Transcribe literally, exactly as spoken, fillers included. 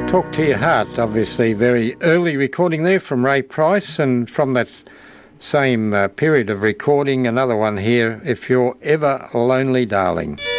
Talk to Your Heart, obviously very early recording there from Ray Price, and from that same uh, period of recording, another one here, If You're Ever Lonely Darling.